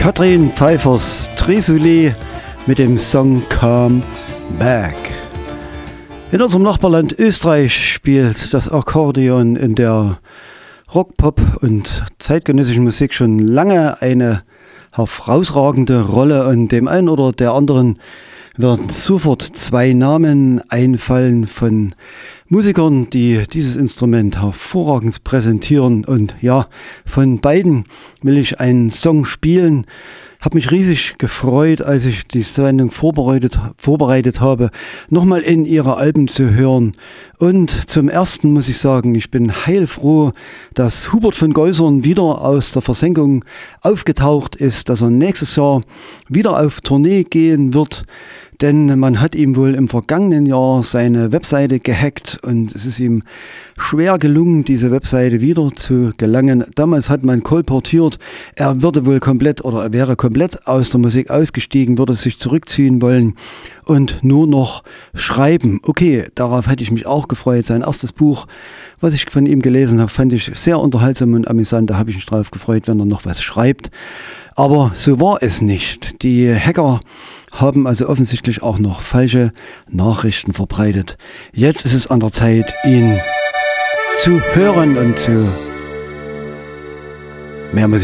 Katrin Pfeiffers Tresoulé mit dem Song Come Back. In unserem Nachbarland Österreich spielt das Akkordeon in der Rock-, Pop- und zeitgenössischen Musik schon lange eine herausragende Rolle, und dem einen oder der anderen werden sofort zwei Namen einfallen von Musikern, die dieses Instrument hervorragend präsentieren. Und ja, von beiden will ich einen Song spielen. Habe mich riesig gefreut, als ich die Sendung vorbereitet habe, nochmal in ihre Alben zu hören. Und zum Ersten muss ich sagen, ich bin heilfroh, dass Hubert von Geusern wieder aus der Versenkung aufgetaucht ist, dass er nächstes Jahr wieder auf Tournee gehen wird. Denn man hat ihm wohl im vergangenen Jahr seine Webseite gehackt und es ist ihm schwer gelungen, diese Webseite wieder zu gelangen. Damals hat man kolportiert, er würde wohl komplett oder er wäre komplett aus der Musik ausgestiegen, würde sich zurückziehen wollen und nur noch schreiben. Okay, darauf hätte ich mich auch gefreut. Sein erstes Buch, was ich von ihm gelesen habe, fand ich sehr unterhaltsam und amüsant. Da habe ich mich drauf gefreut, wenn er noch was schreibt. Aber so war es nicht. Die Hacker haben also offensichtlich auch noch falsche Nachrichten verbreitet. Jetzt ist es an der Zeit, ihn zu hören und zu mehr Musik